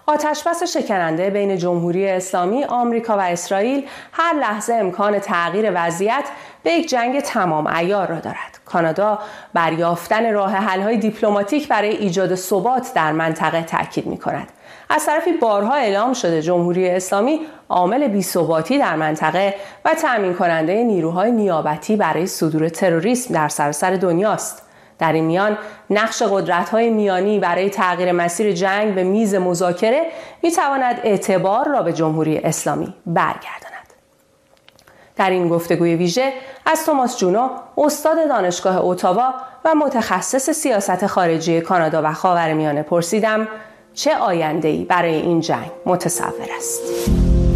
آتشبس شکننده بین جمهوری اسلامی، آمریکا و اسرائیل هر لحظه امکان تغییر وضعیت به یک جنگ تمام عیار را دارد. کانادا بر یافتن راه حل‌های دیپلماتیک برای ایجاد ثبات در منطقه تاکید می‌کند. از طرفی بارها اعلام شده جمهوری اسلامی عامل بی‌ثباتی در منطقه و تأمین کننده نیروهای نیابتی برای صدور تروریسم در سراسر دنیاست. در این میان نقش قدرت‌های میانی برای تغییر مسیر جنگ به میز مذاکره می‌تواند اعتبار را به جمهوری اسلامی برگرداند. در این گفتگوی ویژه از توماس جونو، استاد دانشگاه اتاوا و متخصص سیاست خارجی کانادا و خاورمیانه پرسیدم چه آینده‌ای برای این جنگ متصور است.